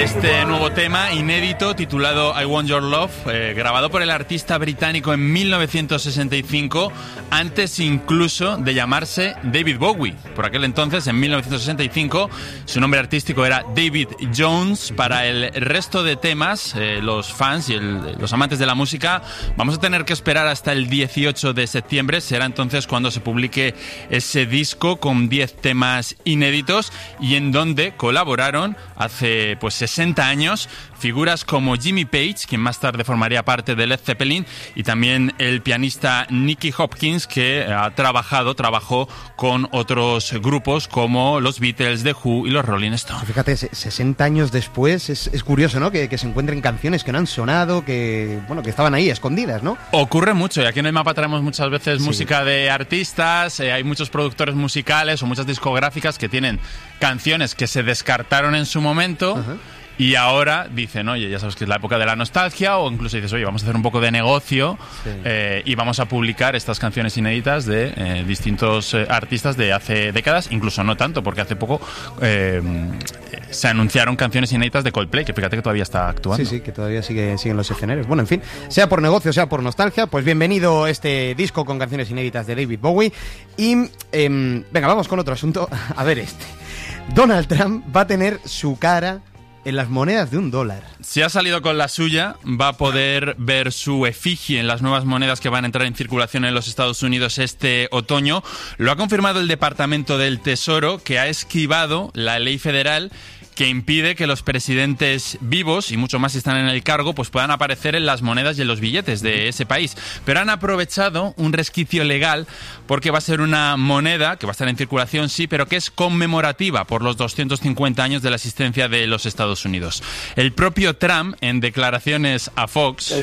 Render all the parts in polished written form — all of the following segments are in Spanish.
Este nuevo tema inédito titulado I Want Your Love, grabado por el artista británico en 1965, antes incluso de llamarse David Bowie. Por aquel entonces, en 1965, su nombre artístico era David Jones. Para el resto de temas, los fans y los amantes de la música, vamos a tener que esperar hasta el 18 de septiembre. Será entonces cuando se publique ese disco con 10 temas inéditos y en donde colaboraron hace 60 años figuras como Jimmy Page, quien más tarde formaría parte de Led Zeppelin, y también el pianista Nicky Hopkins, que trabajó con otros grupos como los Beatles, The Who y los Rolling Stones. Fíjate, 60 años después es curioso, ¿no? Que se encuentren canciones que no han sonado, que estaban ahí escondidas, ¿no? Ocurre mucho, y aquí en el mapa traemos muchas veces música de artistas, hay muchos productores musicales o muchas discográficas que tienen canciones que se descartaron en su momento. Uh-huh. Y ahora dicen, oye, ya sabes que es la época de la nostalgia, o incluso dices, oye, vamos a hacer un poco de negocio, y vamos a publicar estas canciones inéditas de distintos artistas de hace décadas, incluso no tanto, porque hace poco se anunciaron canciones inéditas de Coldplay, que fíjate que todavía está actuando. Sí, que todavía siguen los escenarios. Bueno, en fin, sea por negocio, sea por nostalgia, pues bienvenido este disco con canciones inéditas de David Bowie. Y venga, vamos con otro asunto. A ver Donald Trump va a tener su cara en las monedas de $1. Si ha salido con la suya, va a poder ver su efigie en las nuevas monedas que van a entrar en circulación en los Estados Unidos este otoño. Lo ha confirmado el Departamento del Tesoro, que ha esquivado la ley federal que impide que los presidentes vivos, y mucho más si están en el cargo, pues puedan aparecer en las monedas y en los billetes de ese país. Pero han aprovechado un resquicio legal porque va a ser una moneda que va a estar en circulación, sí, pero que es conmemorativa por los 250 años de la existencia de los Estados Unidos. El propio Trump, en declaraciones a Fox...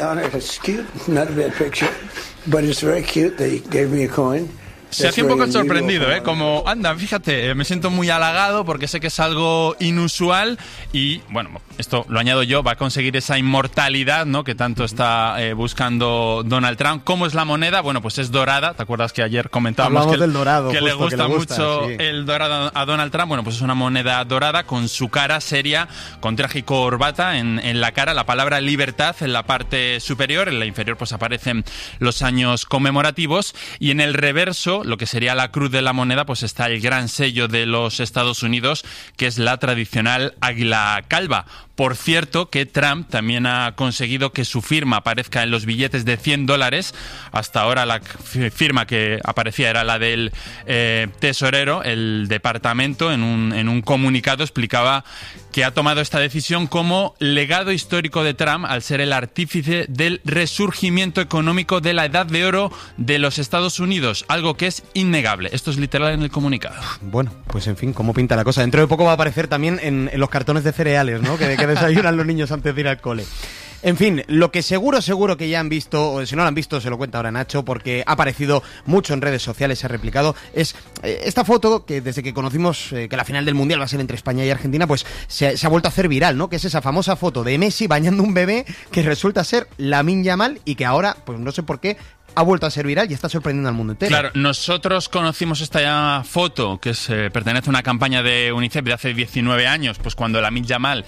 Se hacía un poco sorprendido, como, anda, fíjate, me siento muy halagado porque sé que es algo inusual y, bueno, esto lo añado yo, va a conseguir esa inmortalidad, ¿no?, que tanto está buscando Donald Trump. ¿Cómo es la moneda? Bueno, pues es dorada. ¿Te acuerdas que ayer comentábamos del dorado, que le gusta mucho el dorado a Donald Trump? Bueno, pues es una moneda dorada con su cara seria, con traje y corbata en la cara, la palabra libertad en la parte superior, en la inferior pues aparecen los años conmemorativos y en el reverso, lo que sería la cruz de la moneda, pues está el gran sello de los Estados Unidos, que es la tradicional águila calva. Por cierto, que Trump también ha conseguido que su firma aparezca en los billetes de $100. Hasta ahora la firma que aparecía era la del tesorero. El departamento en un comunicado explicaba que ha tomado esta decisión como legado histórico de Trump al ser el artífice del resurgimiento económico de la edad de oro de los Estados Unidos, algo que es innegable. Esto es literal en el comunicado. Bueno, pues en fin, ¿cómo pinta la cosa? Dentro de poco va a aparecer también en los cartones de cereales, ¿no?, que desayunan los niños antes de ir al cole. En fin, lo que seguro que ya han visto, o si no lo han visto se lo cuenta ahora Nacho, porque ha aparecido mucho en redes sociales, se ha replicado, es esta foto que desde que conocimos que la final del Mundial va a ser entre España y Argentina, pues se ha vuelto a hacer viral, ¿no? Que es esa famosa foto de Messi bañando un bebé que resulta ser Lamine Yamal y que ahora, pues no sé por qué, ha vuelto a ser viral y está sorprendiendo al mundo entero. Claro, nosotros conocimos esta foto que pertenece a una campaña de UNICEF de hace 19 años, pues cuando Lamine Yamal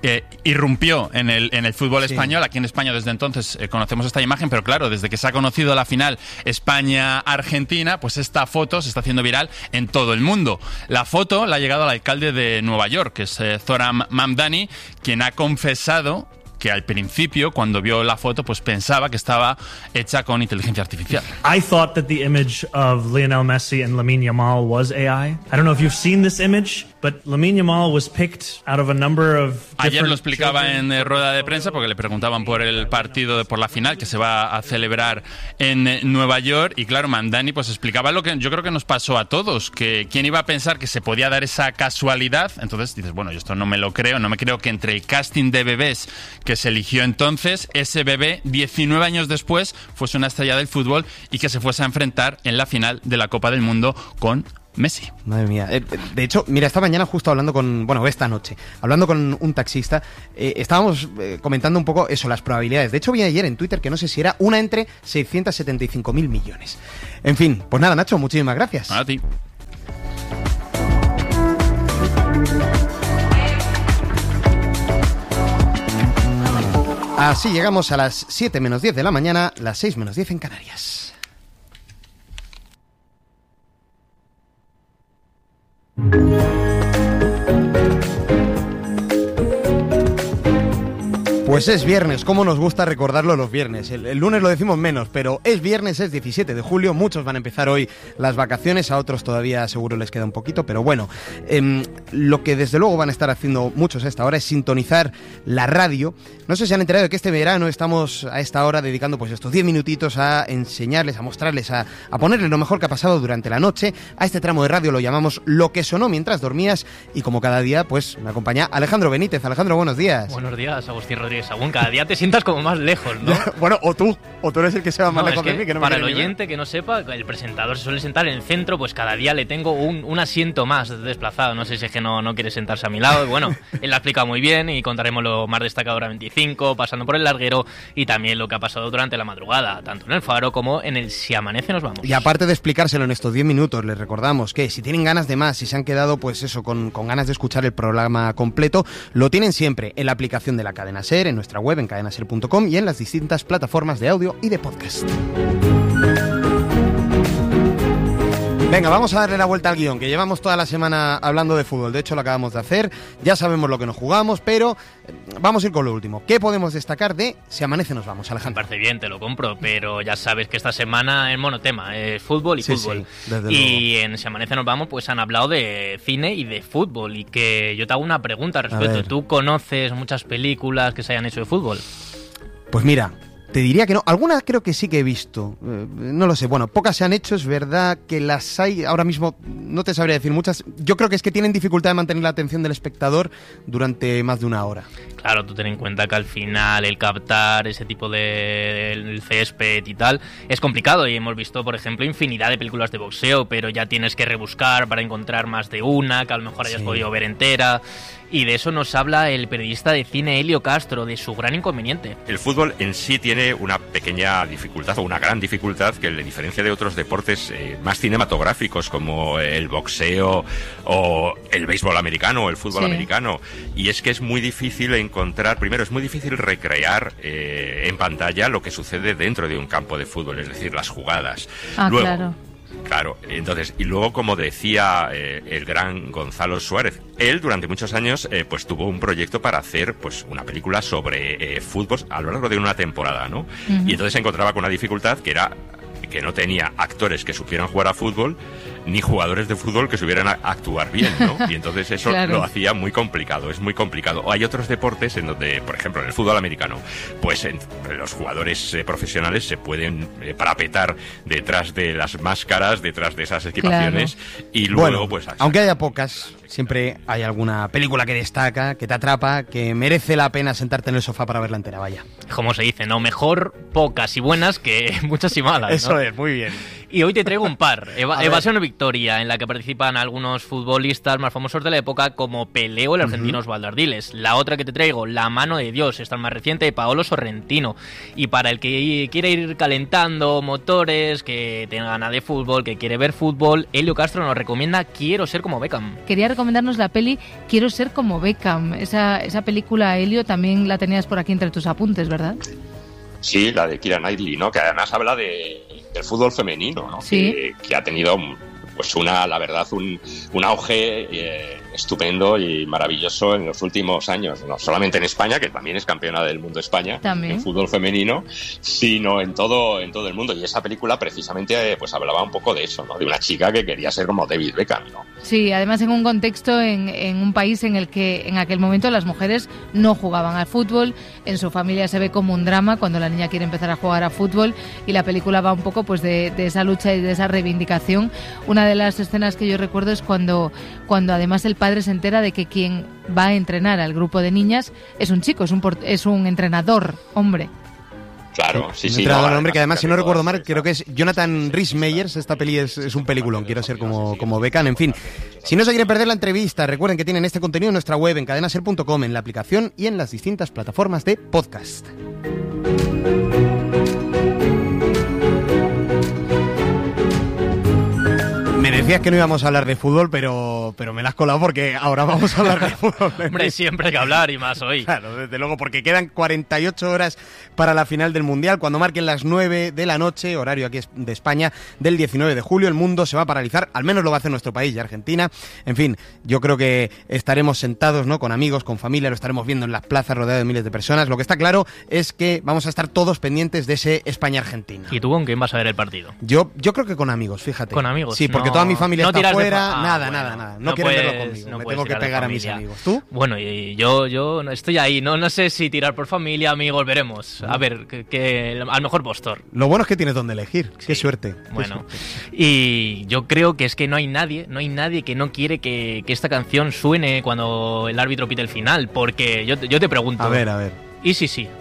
irrumpió en el fútbol español. Aquí en España desde entonces conocemos esta imagen, pero claro, desde que se ha conocido la final España-Argentina, pues esta foto se está haciendo viral en todo el mundo. La foto la ha llegado al alcalde de Nueva York, que es Zoran Mamdani, quien ha confesado que al principio, cuando vio la foto, pues pensaba que estaba hecha con inteligencia artificial. I thought that the image of Lionel Messi and Lamine Yamal was AI. I don't know if you've seen this image, but Lamine Yamal was picked out of a number of Ayer lo explicaba en rueda de prensa porque le preguntaban por el partido, por la final que se va a celebrar en Nueva York, y claro, Mamdani pues explicaba lo que yo creo que nos pasó a todos, que quién iba a pensar que se podía dar esa casualidad. Entonces dices, bueno, yo esto no me lo creo, no me creo que entre el casting de bebés que se eligió entonces, ese bebé 19 años después fuese una estrella del fútbol y que se fuese a enfrentar en la final de la Copa del Mundo con Messi. Madre mía. De hecho, mira, esta mañana justo hablando esta noche, hablando con un taxista, estábamos comentando un poco eso, las probabilidades. De hecho, vi ayer en Twitter que no sé si era una entre 675.000 millones. En fin, pues nada, Nacho, muchísimas gracias. A ti. Así llegamos a las 7 menos 10 de la mañana, las 6 menos 10 en Canarias. Pues es viernes, cómo nos gusta recordarlo los viernes. El lunes lo decimos menos, pero es viernes, es 17 de julio, muchos van a empezar hoy las vacaciones, a otros todavía seguro les queda un poquito, pero bueno, lo que desde luego van a estar haciendo muchos a esta hora es sintonizar la radio. No sé si han enterado de que este verano estamos a esta hora dedicando pues estos 10 minutitos a enseñarles, a mostrarles, a ponerles lo mejor que ha pasado durante la noche. A este tramo de radio lo llamamos Lo que sonó mientras dormías, y como cada día pues me acompaña Alejandro Benítez. Alejandro, buenos días. Buenos días, Agustín Rodríguez. Según cada día te sientas como más lejos, ¿no? Bueno, o tú eres el que se va más lejos de mí. Que no para el oyente que no sepa, el presentador se suele sentar en el centro, pues cada día le tengo un asiento más desplazado. No sé si es que no quiere sentarse a mi lado. Bueno, él lo ha explicado muy bien y contaremos lo más destacado ahora 25, pasando por el larguero y también lo que ha pasado durante la madrugada, tanto en el Faro como en el Si Amanece Nos Vamos. Y aparte de explicárselo en estos 10 minutos, les recordamos que si tienen ganas de más, si se han quedado pues eso, con ganas de escuchar el programa completo, lo tienen siempre en la aplicación de la Cadena SER, en nuestra web en cadenaser.com y en las distintas plataformas de audio y de podcast. Venga, vamos a darle la vuelta al guión, que llevamos toda la semana hablando de fútbol. De hecho, lo acabamos de hacer. Ya sabemos lo que nos jugamos, pero vamos a ir con lo último. ¿Qué podemos destacar de Si Amanece Nos Vamos, Alejandro? Me parece bien, te lo compro, pero ya sabes que esta semana es monotema, es fútbol y fútbol. Sí, y en Si Amanece Nos Vamos, pues han hablado de cine y de fútbol. Y que yo te hago una pregunta al respecto. ¿Tú conoces muchas películas que se hayan hecho de fútbol? Pues mira, te diría que no. Algunas creo que sí que he visto. No lo sé. Bueno, pocas se han hecho. Es verdad que las hay. Ahora mismo no te sabría decir muchas. Yo creo que es que tienen dificultad de mantener la atención del espectador durante más de una hora. Claro, tú ten en cuenta que al final el captar ese tipo de el césped y tal es complicado. Y hemos visto, por ejemplo, infinidad de películas de boxeo, pero ya tienes que rebuscar para encontrar más de una, que a lo mejor hayas podido ver entera. Y de eso nos habla el periodista de cine Helio Castro, de su gran inconveniente. El fútbol en sí tiene una pequeña dificultad, o una gran dificultad, que le diferencia de otros deportes más cinematográficos, como el boxeo o el béisbol americano o el fútbol americano. Y es que es muy difícil encontrar, primero, es muy difícil recrear en pantalla lo que sucede dentro de un campo de fútbol, es decir, las jugadas. Luego, claro. Claro, entonces, y luego, como decía el gran Gonzalo Suárez, él durante muchos años pues tuvo un proyecto para hacer pues una película sobre fútbol a lo largo de una temporada, ¿no? Uh-huh. Y entonces se encontraba con una dificultad que era que no tenía actores que supieran jugar a fútbol ni jugadores de fútbol que supieran actuar bien, ¿no? Y entonces eso claro, lo hacía muy complicado, es muy complicado. O hay otros deportes en donde, por ejemplo, en el fútbol americano, pues los jugadores profesionales se pueden parapetar detrás de las máscaras, detrás de esas equipaciones, claro, y luego, bueno, pues... Aunque haya pocas, siempre hay alguna película que destaca, que te atrapa, que merece la pena sentarte en el sofá para verla entera, vaya. Como se dice, ¿no? Mejor pocas y buenas que muchas y malas, ¿no? Eso es, muy bien. Y hoy te traigo un par. Evasión o Victoria, en la que participan algunos futbolistas más famosos de la época, como Pelé o el argentino Osvaldo Ardiles. La otra que te traigo, La mano de Dios, esta más reciente, de Paolo Sorrentino. Y para el que quiere ir calentando motores, que tenga ganas de fútbol, que quiere ver fútbol, Helio Castro nos recomienda Quiero ser como Beckham. Quería recomendarnos la peli Quiero ser como Beckham. Esa película, Helio, también la tenías por aquí entre tus apuntes, ¿verdad? Sí, la de Keira Knightley, ¿no? Que además habla del fútbol femenino, ¿no? Sí. Que ha tenido, pues la verdad, un auge estupendo y maravilloso en los últimos años, no solamente en España, que también es campeona del mundo España ¿también? En fútbol femenino, sino en todo el mundo. Y esa película precisamente pues hablaba un poco de eso, ¿no? De una chica que quería ser como David Beckham, ¿no? Sí, además en un contexto, en un país en el que en aquel momento las mujeres no jugaban al fútbol. En su familia se ve como un drama cuando la niña quiere empezar a jugar a fútbol, y la película va un poco pues de esa lucha y de esa reivindicación. Una de las escenas que yo recuerdo es cuando además el padre se entera de que quien va a entrenar al grupo de niñas es un chico, es un entrenador, hombre. Claro, sí, un sí. entrenador, hombre, que además, si no recuerdo mal, creo que es Jonathan Rhys-Meyers. Esta peli es un peliculón, Quiero ser como Beckham. En fin, si no se quieren perder la entrevista, recuerden que tienen este contenido en nuestra web, en cadenaser.com, en la aplicación y en las distintas plataformas de podcast. Me decía Decías que no íbamos a hablar de fútbol, pero me la has colado porque ahora vamos a hablar de fútbol. Hombre, siempre hay que hablar y más hoy. Claro, desde luego, porque quedan 48 horas para la final del Mundial. Cuando marquen las 9 de la noche, horario aquí de España, del 19 de julio, el mundo se va a paralizar, al menos lo va a hacer nuestro país y Argentina. En fin, yo creo que estaremos sentados, ¿no?, con amigos, con familia, lo estaremos viendo en las plazas rodeado de miles de personas. Lo que está claro es que vamos a estar todos pendientes de ese España-Argentina. ¿Y tú con quién vas a ver el partido? Yo creo que con amigos, fíjate. ¿Con amigos? Sí, porque toda mi familia está afuera, nada. No quieren puedes, verlo conmigo, no me puedes tengo que pegar a mis amigos. ¿Tú? Bueno, y yo estoy ahí, no sé si tirar por familia, amigos, veremos. A ver, que al mejor postor. Lo bueno es que tienes donde elegir, qué suerte. Bueno, y yo creo que es que no hay nadie que no quiere que esta canción suene cuando el árbitro pite el final, porque yo te pregunto... A ver. ¿Y sí?